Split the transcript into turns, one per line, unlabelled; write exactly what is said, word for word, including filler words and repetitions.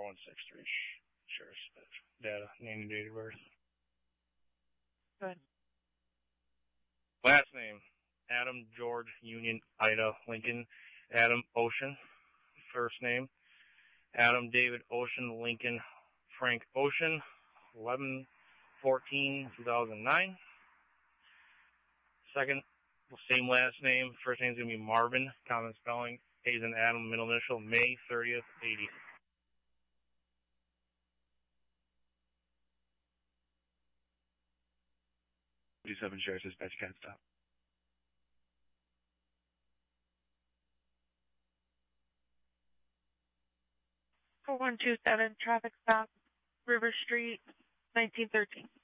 one six three. Sheriff's data, name and date of birth.
Good.
Last name, Adam George Union Ida Lincoln Adam Ocean. First name, Adam David Ocean Lincoln Frank Ocean, eleven fourteen two thousand nine. Second, same last name. First name's going to be Marvin, common spelling. A's and Adam, middle initial, May thirtieth, eighty.
fifty-seven Sheriff's Dispatch, can't stop.
four one two seven, traffic stop, River Street, nineteen thirteen.